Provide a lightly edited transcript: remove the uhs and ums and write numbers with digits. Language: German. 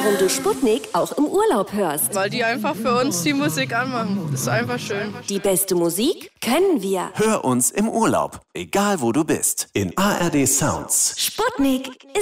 warum du Sputnik auch im Urlaub hörst. Weil die einfach für uns die Musik anmachen. Das ist einfach schön. Die beste Musik können wir. Hör uns im Urlaub, egal wo du bist, in ARD Sounds. Sputnik ist